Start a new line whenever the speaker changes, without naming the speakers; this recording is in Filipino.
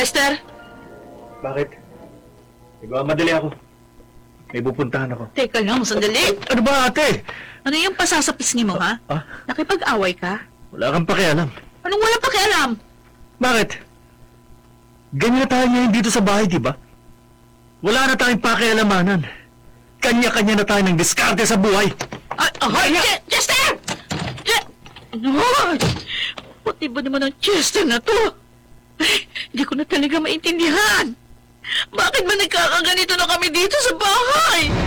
Chester?
Bakit? Nagmamadali ako. May pupuntahan ako.
Teka lang, sandali.
Ano ba, ate?
Ano yung pasasapisngi mo, ha?
Ah,
Nakipag-away ka?
wala kang pakialam.
Anong walang pakialam?
Bakit? Ganyan na tayo ngayon dito sa bahay, di ba? Wala na tayong pakialamanan. Kanya-kanya na tayo ng diskarte sa buhay.
Chester! No! Pati ba naman ang Chester na to? Ay, hindi ko na talaga maintindihan. Bakit ba nagkakaganito na kami dito sa bahay?